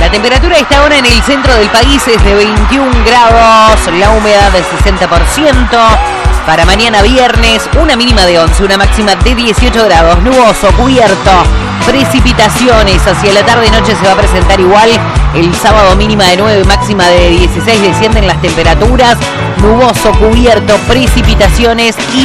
La temperatura a esta hora en el centro del país es de 21 grados, la humedad del 60%. Para mañana viernes, una mínima de 11, una máxima de 18 grados, nuboso, cubierto, precipitaciones. Hacia la tarde-noche se va a presentar igual. El sábado mínima de 9, máxima de 16, descienden las temperaturas. Nuboso, cubierto, precipitaciones y